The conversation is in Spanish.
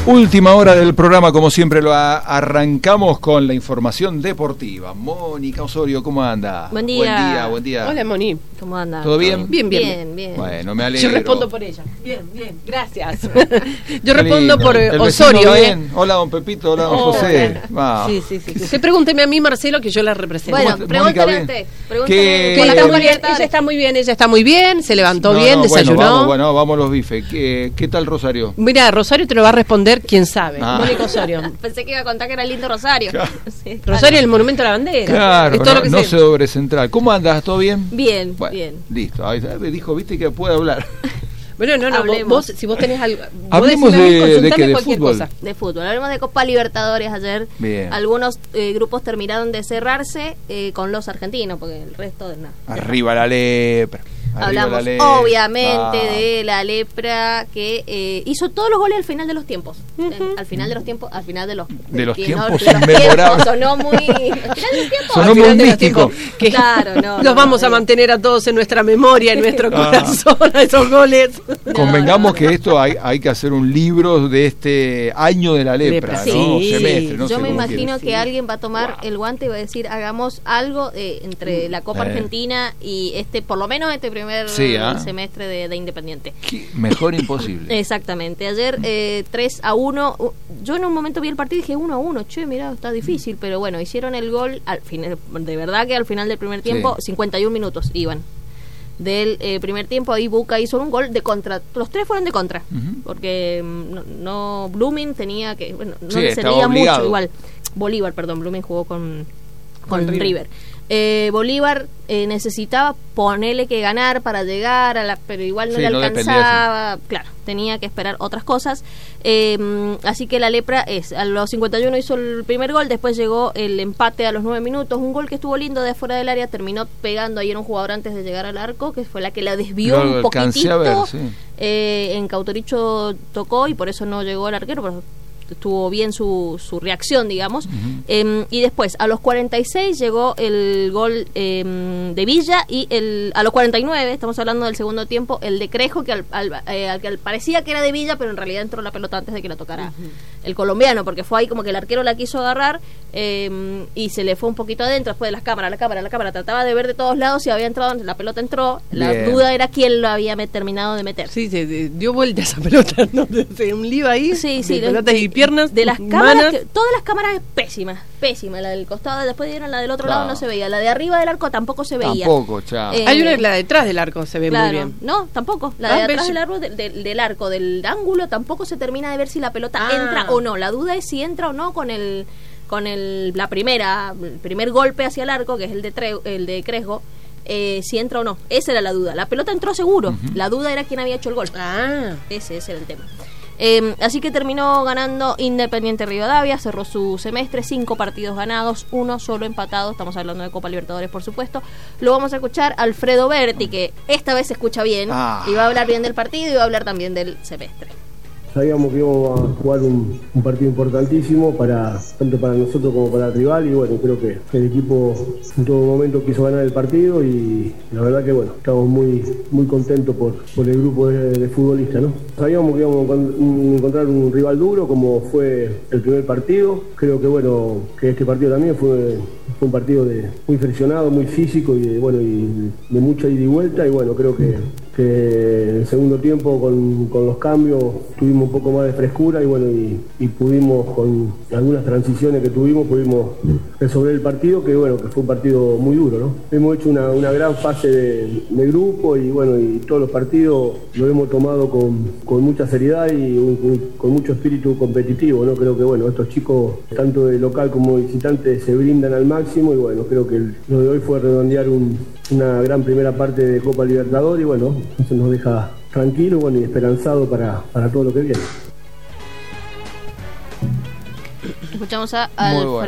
Última hora del programa, como siempre lo arrancamos con la información deportiva. Mónica Osorio, ¿cómo anda? Buen día. Buen día. Hola, Moni. ¿Cómo anda? ¿Todo bien? Bien. Bueno, me alegro. Yo respondo por ella. Bien, gracias. Yo respondo por Osorio. Bien. Hola, don Pepito, hola, don José. Wow. Sí. Usted pregúnteme a mí, Marcelo, que yo la represento. Bueno, pregúntale a usted. Ella está muy bien, se levantó bien, desayunó. Bueno, vamos los bifes. ¿Qué tal Rosario? Mira, Rosario te lo va a responder quién sabe. Mónica Osorio. Pensé que iba a contar que era lindo Rosario. Claro. Sí, Rosario, el monumento a la bandera. Claro, es todo lo que no sobre central. ¿Cómo andas? ¿Todo bien? Bien, bueno, bien. Listo. Ahí dijo, viste que puede hablar. Bueno, no, si vos tenés algo. Hablemos de cualquier fútbol. Cosa. De fútbol. Hablemos de Copa Libertadores ayer. Bien. Algunos grupos terminaron de cerrarse con los argentinos, porque el resto de nada. Arriba la lepra. Hablamos obviamente de la lepra que hizo todos los goles al final de los tiempos. Al final de los tiempos inmemorables. Sonó muy. Al final de los tiempos. Sonó muy místico. Claro, los vamos a mantener a todos en nuestra memoria, en nuestro corazón, a esos goles. Convengamos que esto hay que hacer un libro de este año de la lepra, ¿no? Sí. Semestre, no yo sé me cómo imagino que quiere. alguien va a tomar el guante y va a decir, hagamos algo entre la Copa Argentina y por lo menos este primer semestre de Independiente. Mejor imposible. Exactamente. Ayer 3-1. Yo en un momento vi el partido y dije 1-1. Che, mirá, está difícil. Pero bueno, hicieron el gol al final, de verdad que al final del primer tiempo, 51 minutos iban del primer tiempo. Ahí Buca hizo un gol de contra. Los tres fueron de contra. Porque no Blooming tenía que. Bueno, no le servía mucho igual. Bolívar, perdón. Blooming jugó con River. Bolívar necesitaba ponerle que ganar para llegar pero igual no le alcanzaba, claro, tenía que esperar otras cosas, así que la lepra a los 51 hizo el primer gol, después llegó el empate a los 9 minutos, un gol que estuvo lindo de afuera del área, terminó pegando ahí en un jugador antes de llegar al arco, que fue la que la desvió un poquitito, en Cautoricho tocó y por eso no llegó el arquero, pero estuvo bien su reacción, digamos. Y después, a los 46 llegó el gol de Villa y a los 49, estamos hablando del segundo tiempo, el de Crespo, que al que parecía que era de Villa, pero en realidad entró la pelota antes de que la tocara el colombiano, porque fue ahí como que el arquero la quiso agarrar y se le fue un poquito adentro, después de la cámara, trataba de ver de todos lados si había entrado, la pelota entró, la duda era quién lo había terminado de meter. Sí, se dio vuelta esa pelota, ¿no? Un lío ahí, pelotas y piernas de las cámaras, todas las cámaras pésima, la del costado, después dieron la del otro lado, no se veía, la de arriba del arco tampoco se veía. Hay una, la detrás del arco se ve muy bien. No, tampoco, la de atrás del arco, del arco, del ángulo, tampoco se termina de ver si la pelota entra o no, la duda es si entra o no con el primer golpe hacia el arco, que es el de Crespo, si entra o no, esa era la duda. La pelota entró seguro, la duda era quién había hecho el gol. Ese era el tema. Así que terminó ganando Independiente Rivadavia, cerró su semestre, 5 partidos ganados, 1 solo empatado, estamos hablando de Copa Libertadores por supuesto. Lo vamos a escuchar Alfredo Berti, que esta vez se escucha bien, y va a hablar bien del partido y va a hablar también del semestre. Sabíamos que íbamos a jugar un partido importantísimo tanto para nosotros como para el rival, y bueno, creo que el equipo en todo momento quiso ganar el partido y la verdad que bueno, estamos muy contentos por el grupo de futbolistas, ¿no? Sabíamos que íbamos a encontrar un rival duro como fue el primer partido. Creo que bueno, que este partido también fue un partido muy friccionado, muy físico y de mucha ida y vuelta, y bueno, creo que en el segundo tiempo con los cambios tuvimos un poco más de frescura y pudimos, con algunas transiciones que pudimos resolver el partido, que bueno, que fue un partido muy duro, ¿no? Hemos hecho una gran fase de grupo y todos los partidos lo hemos tomado con mucha seriedad y con mucho espíritu competitivo, ¿no? Creo que bueno, estos chicos, tanto de local como visitante, se brindan al máximo y bueno, creo que lo de hoy fue redondear una gran primera parte de Copa Libertadores y bueno, eso nos deja tranquilo y esperanzado para todo lo que viene. Escuchamos a